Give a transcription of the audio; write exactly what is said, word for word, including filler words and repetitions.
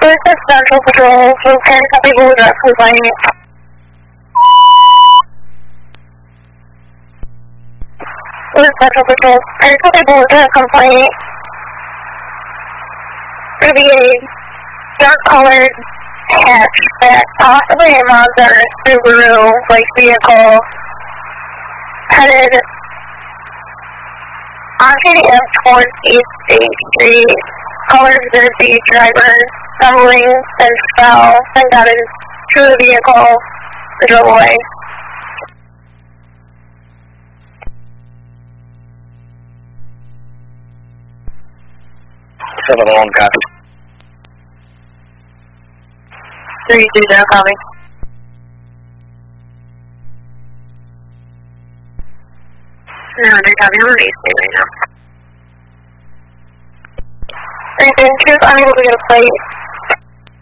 This is Central Patrol, so can some people address complaining? This is Central Patrol, can some people address complaining? There be a dark colored hatch that possibly a Mazda or Subaru like vehicle headed onto the M towards East State Street. Colors of the driver stumbling and fell and got into the vehicle and drove away. seven one copy. three two zero, copy. No, they're copy. I'm on East State right now. Three two, I'm able to get a plate.